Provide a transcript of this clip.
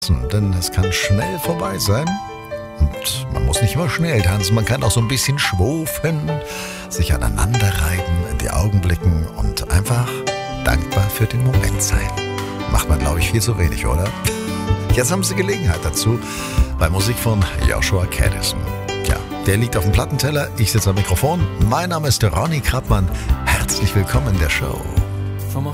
Denn es kann schnell vorbei sein. Und man muss nicht immer schnell tanzen, man kann auch so ein bisschen schwufen, sich aneinander reiben, in die Augen blicken und einfach dankbar für den Moment sein. Macht man, glaube ich, viel zu wenig, oder? Jetzt haben Sie Gelegenheit dazu bei Musik von Joshua Caddison. Ja, der liegt auf dem Plattenteller, ich sitze am Mikrofon. Mein Name ist Ronny Krappmann. Herzlich willkommen in der Show.